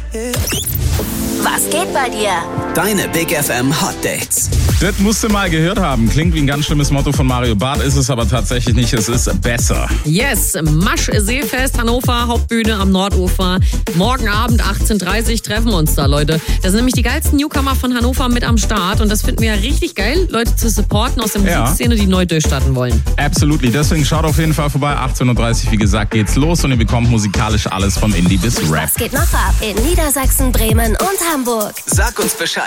Was geht bei dir? Deine Big FM Hot Dates. Das musst du mal gehört haben. Klingt wie ein ganz schlimmes Motto von Mario Barth, ist es aber tatsächlich nicht. Es ist besser. Yes, Masch Seefest, Hannover, Hauptbühne am Nordufer. Morgen Abend 18:30 Uhr treffen wir uns da, Leute. Da sind nämlich die geilsten Newcomer von Hannover mit am Start. Und das finden wir ja richtig geil, Leute zu supporten aus der Musikszene, die neu durchstarten wollen. Absolutely. Deswegen schaut auf jeden Fall vorbei. 18:30 Uhr, wie gesagt, geht's los. Und ihr bekommt musikalisch alles vom Indie bis Rap. Was geht noch ab in Niedersachsen, Bremen und Hamburg? Sag uns Bescheid.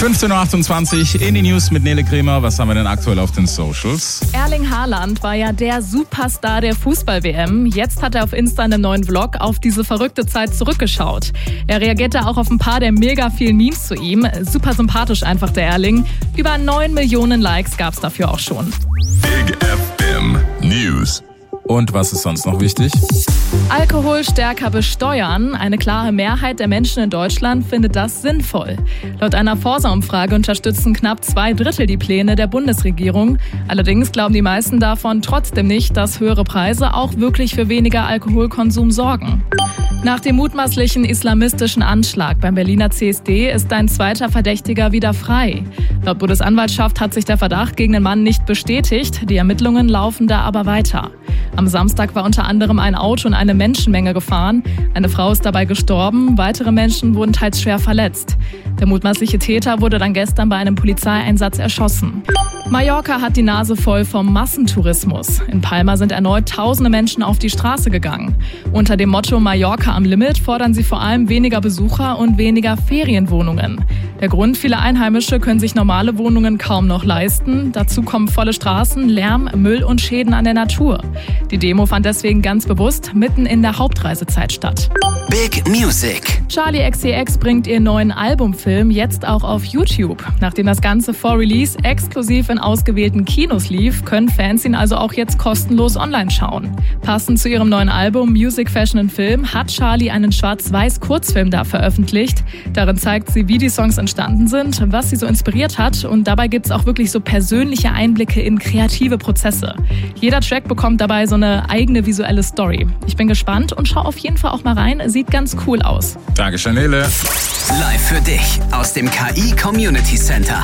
15:28 Uhr in die News mit Nele Kremer. Was haben wir denn aktuell auf den Socials? Erling Haaland war ja der Superstar der Fußball-WM. Jetzt hat er auf Insta einen neuen Vlog auf diese verrückte Zeit zurückgeschaut. Er reagierte auch auf ein paar der mega vielen Memes zu ihm. Super sympathisch einfach, der Erling. Über 9 Millionen Likes gab's dafür auch schon. Big FM News. Und was ist sonst noch wichtig? Alkohol stärker besteuern. Eine klare Mehrheit der Menschen in Deutschland findet das sinnvoll. Laut einer Forsa-Umfrage unterstützen knapp 2/3 die Pläne der Bundesregierung. Allerdings glauben die meisten davon trotzdem nicht, dass höhere Preise auch wirklich für weniger Alkoholkonsum sorgen. Nach dem mutmaßlichen islamistischen Anschlag beim Berliner CSD ist ein zweiter Verdächtiger wieder frei. Laut Bundesanwaltschaft hat sich der Verdacht gegen den Mann nicht bestätigt. Die Ermittlungen laufen da aber weiter. Am Samstag war unter anderem ein Auto in eine Menschenmenge gefahren. Eine Frau ist dabei gestorben, weitere Menschen wurden teils schwer verletzt. Der mutmaßliche Täter wurde dann gestern bei einem Polizeieinsatz erschossen. Mallorca hat die Nase voll vom Massentourismus. In Palma sind erneut tausende Menschen auf die Straße gegangen. Unter dem Motto Mallorca am Limit fordern sie vor allem weniger Besucher und weniger Ferienwohnungen. Der Grund: viele Einheimische können sich normale Wohnungen kaum noch leisten. Dazu kommen volle Straßen, Lärm, Müll und Schäden an der Natur. Die Demo fand deswegen ganz bewusst mitten in der Hauptreisezeit statt. Big Music. Charli XCX bringt ihren neuen Albumfilm jetzt auch auf YouTube. Nachdem das Ganze vor Release exklusiv in ausgewählten Kinos lief, können Fans ihn also auch jetzt kostenlos online schauen. Passend zu ihrem neuen Album Music, Fashion and Film hat Charli einen Schwarz-Weiß-Kurzfilm da veröffentlicht. Darin zeigt sie, wie die Songs entstanden sind, was sie so inspiriert hat, und dabei gibt es auch wirklich so persönliche Einblicke in kreative Prozesse. Jeder Track bekommt dabei so eine eigene visuelle Story. Ich bin gespannt und schau auf jeden Fall auch mal rein, sieht ganz cool aus. Dankeschön, Nele. Live für dich aus dem KI Community Center.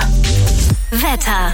Wetter.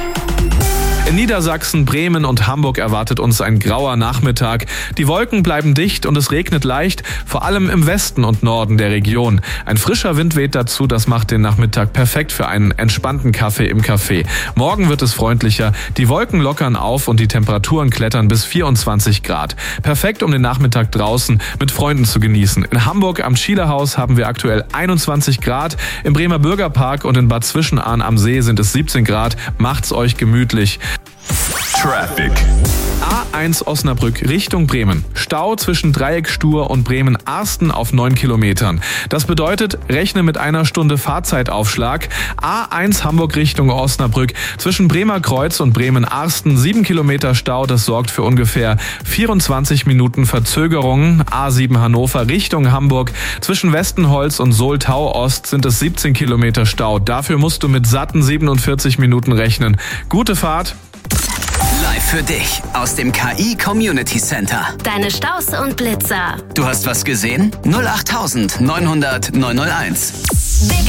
In Niedersachsen, Bremen und Hamburg erwartet uns ein grauer Nachmittag. Die Wolken bleiben dicht und es regnet leicht, vor allem im Westen und Norden der Region. Ein frischer Wind weht dazu, das macht den Nachmittag perfekt für einen entspannten Kaffee im Café. Morgen wird es freundlicher, die Wolken lockern auf und die Temperaturen klettern bis 24 Grad. Perfekt, um den Nachmittag draußen mit Freunden zu genießen. In Hamburg am Schielerhaus haben wir aktuell 21 Grad, im Bremer Bürgerpark und in Bad Zwischenahn am See sind es 17 Grad. Macht's euch gemütlich. Traffic. A1 Osnabrück Richtung Bremen. Stau zwischen Dreieckstuhr und Bremen-Arsten auf 9 Kilometern. Das bedeutet, rechne mit einer Stunde Fahrzeitaufschlag. A1 Hamburg Richtung Osnabrück. Zwischen Bremer Kreuz und Bremen-Arsten 7 Kilometer Stau. Das sorgt für ungefähr 24 Minuten Verzögerung. A7 Hannover Richtung Hamburg. Zwischen Westenholz und Soltau-Ost sind es 17 Kilometer Stau. Dafür musst du mit satten 47 Minuten rechnen. Gute Fahrt. Live für dich aus dem KI Community Center. Deine Staus und Blitzer. Du hast was gesehen? 08900 901. Big